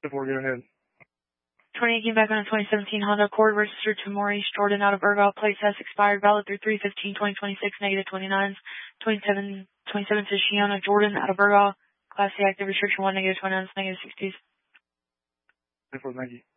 Before, go ahead. 2018 back on a 2017 Honda Accord registered to Maurice Jordan out of Ergal. Place has expired. Valid through 3/15/2026. Negative 29s. 27 to Shiona Jordan out of Ergal. Class C active restriction 1. Negative 29s. Negative 60s. Before, thank you.